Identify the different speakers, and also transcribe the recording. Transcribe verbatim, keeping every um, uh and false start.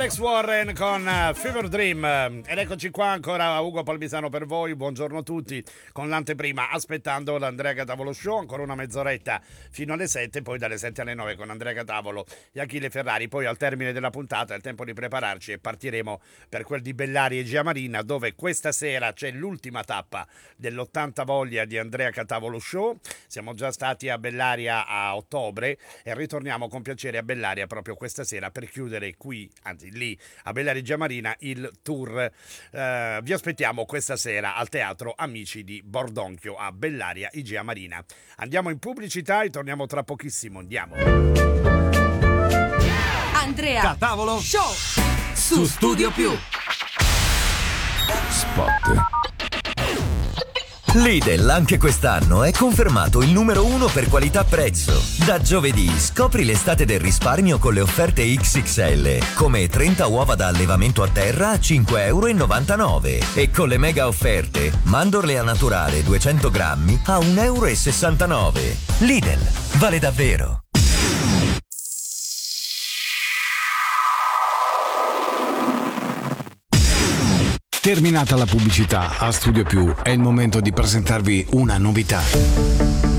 Speaker 1: Alex Warren con uh, Fever Dream. Ed eccoci qua ancora, Ugo Palmisano per voi, buongiorno a tutti, con l'anteprima aspettando l'Andrea Catavolo Show, ancora una mezz'oretta fino alle sette, poi dalle sette alle nove con Andrea Catavolo e Achille Ferrari. Poi al termine della puntata è il tempo di prepararci e partiremo per quel di Bellari Egea Marina, dove questa sera c'è l'ultima tappa dell'ottanta voglia di Andrea Catavolo Show. Siamo già stati a Bellaria a ottobre e ritorniamo con piacere a Bellaria proprio questa sera per chiudere qui, anzi lì a Bellaria Egea Marina, il tour. Eh, vi aspettiamo questa sera al Teatro Amici di Bordonchio a Bellaria Egea Marina. Andiamo in pubblicità e torniamo tra pochissimo. Andiamo.
Speaker 2: Andrea
Speaker 3: Catavolo
Speaker 2: Show
Speaker 3: su Studio Più.
Speaker 4: Spot. Lidl anche quest'anno è confermato il numero uno per qualità-prezzo. Da giovedì scopri l'estate del risparmio con le offerte X X L, come trenta uova da allevamento a terra a cinque virgola novantanove euro e con le mega offerte mandorle a naturale duecento grammi a un virgola sessantanove euro. Lidl, vale davvero.
Speaker 3: Terminata la pubblicità, a Studio Più è il momento di presentarvi una novità.